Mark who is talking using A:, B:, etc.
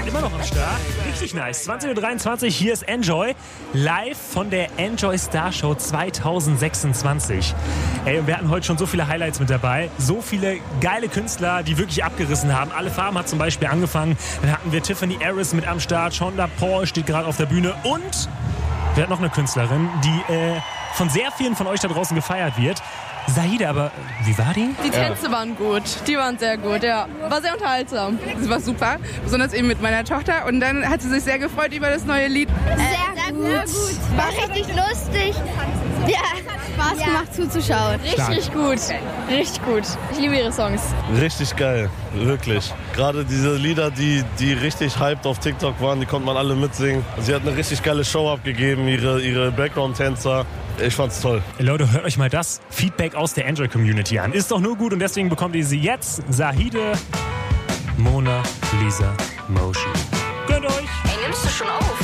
A: immer noch am Start. Richtig nice. 20.23 Uhr, hier ist Enjoy. Live von der Enjoy Star Show 2026. Ey, und wir hatten heute schon so viele Highlights mit dabei. So viele geile Künstler, die wirklich abgerissen haben. Alle Farben hat zum Beispiel angefangen. Dann hatten wir Tiffany Harris mit am Start. Shonda Paul steht gerade auf der Bühne. Und wir hatten noch eine Künstlerin, die von sehr vielen von euch da draußen gefeiert wird. Zahida, aber wie war die?
B: Die Tänze waren gut, die waren sehr gut, ja. War sehr unterhaltsam. Es war super, besonders eben mit meiner Tochter. Und dann hat sie sich sehr gefreut über das neue Lied.
C: Sehr gut. War richtig lustig. Ja, Spaß gemacht zuzuschauen.
B: Richtig gut, richtig gut. Ich liebe ihre Songs.
D: Richtig geil, wirklich. Gerade diese Lieder, die richtig hyped auf TikTok waren, die konnte man alle mitsingen. Sie hat eine richtig geile Show abgegeben, ihre Background-Tänzer. Ich fand's toll.
A: Leute, hört euch mal das Feedback aus der Enjoy-Community an. Ist doch nur gut und deswegen bekommt ihr sie jetzt. Zahide, Mona Lisa Motion. Gönnt euch!
E: Ey, nimmst du schon auf?